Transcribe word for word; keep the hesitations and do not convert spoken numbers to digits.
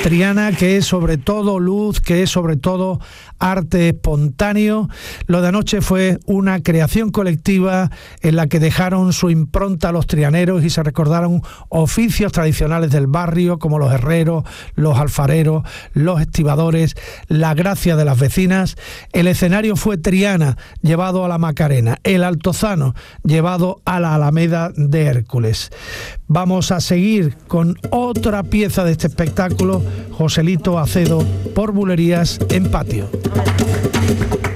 Triana, que es sobre todo luz, que es sobre todo arte espontáneo. Lo de anoche fue una creación colectiva en la que dejaron su impronta los trianeros y se recordaron oficios tradicionales del barrio como los herreros, los alfareros, los estibadores, la gracia de las vecinas. El escenario fue Triana, llevado a la Macarena, el Altozano, llevado a la Alameda de Hércules. Vamos a seguir con otra pieza de este espectáculo, Joselito Acedo, por Bulerías en Patio.